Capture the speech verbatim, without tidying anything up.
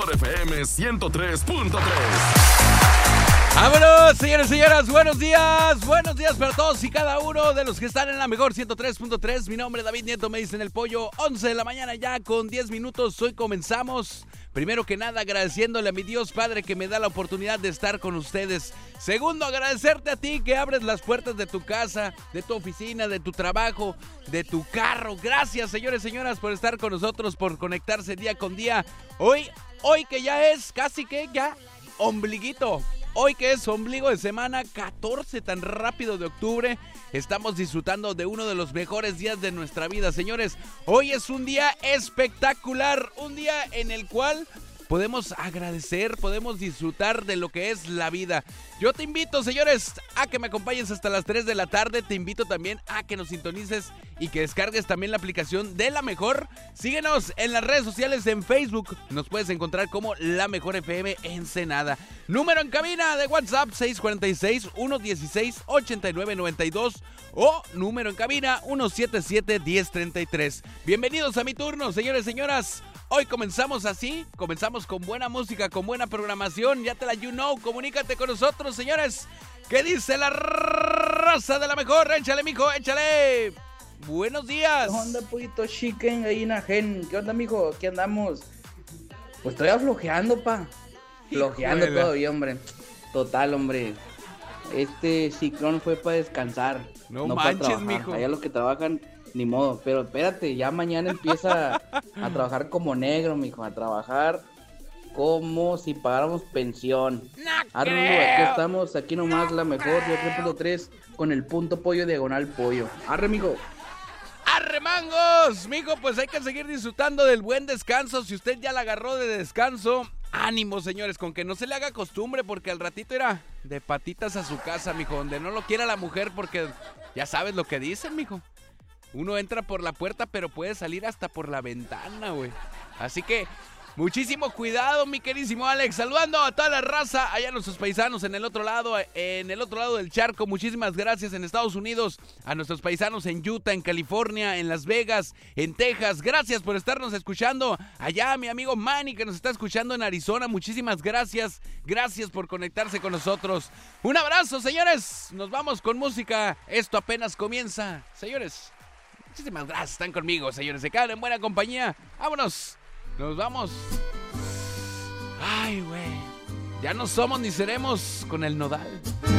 mejor F M ciento tres punto tres. ¡Vámonos, señores y señoras! ¡Buenos días! Buenos días para todos y cada uno de los que están en la mejor ciento tres punto tres. Mi nombre es David Nieto, me dicen El Pollo. once de la mañana ya con diez minutos. Hoy comenzamos. Primero que nada, agradeciéndole a mi Dios Padre que me da la oportunidad de estar con ustedes. Segundo, agradecerte a ti que abres las puertas de tu casa, de tu oficina, de tu trabajo, de tu carro. Gracias, señores y señoras, por estar con nosotros, por conectarse día con día. Hoy, hoy que ya es casi que ya ombliguito. Hoy que es ombligo de semana, catorce tan rápido de octubre, estamos disfrutando de uno de los mejores días de nuestra vida, señores. Hoy es un día espectacular, un día en el cual podemos agradecer, podemos disfrutar de lo que es la vida. Yo te invito, señores, a que me acompañes hasta las tres de la tarde. Te invito también a que nos sintonices y que descargues también la aplicación de La Mejor. Síguenos en las redes sociales, en Facebook. Nos puedes encontrar como La Mejor F M Ensenada. Número en cabina de WhatsApp seis cuatro seis, uno uno seis, ocho nueve nueve dos o número en cabina uno siete siete, uno cero tres tres. Bienvenidos a mi turno, señores y señoras. Hoy comenzamos así, comenzamos con buena música, con buena programación. Ya te la you know, comunícate con nosotros, señores. ¿Qué dice la raza de La Mejor? Échale, mijo, échale. Buenos días. ¿Qué onda, pollito chicken, gallina gen? ¿Qué onda, mijo? ¿Qué andamos? Pues estoy aflojeando, pa. Flojeando Híjole. todavía, hombre. Total, hombre. Este ciclón fue para descansar. No para manches, trabajar. mijo. Allá los que trabajan, ni modo. Pero espérate, ya mañana empieza a trabajar como negro, mijo. A trabajar como si pagáramos pensión. No Arre, creo. aquí estamos, aquí nomás La Mejor, yo tres punto tres con el punto pollo diagonal pollo. Arre, mijo. ¡Arremangos! Mijo, pues hay que seguir disfrutando del buen descanso. Si usted ya la agarró de descanso, ánimo, señores, con que no se le haga costumbre, porque al ratito irá de patitas a su casa, mijo, donde no lo quiera la mujer, porque ya sabes lo que dicen, mijo. Uno entra por la puerta, pero puede salir hasta por la ventana, güey. Así que muchísimo cuidado, mi queridísimo Alex. Saludando a toda la raza, allá a nuestros paisanos en el otro lado, en el otro lado del charco. Muchísimas gracias en Estados Unidos, a nuestros paisanos en Utah, en California, en Las Vegas, en Texas. Gracias por estarnos escuchando. Allá a mi amigo Manny, que nos está escuchando en Arizona. Muchísimas gracias. Gracias por conectarse con nosotros. Un abrazo, señores. Nos vamos con música. Esto apenas comienza. Señores, muchísimas gracias. Están conmigo, señores. Se quedan en buena compañía. Vámonos. Nos vamos. Ay, güey. Ya no somos ni seremos con el Nodal.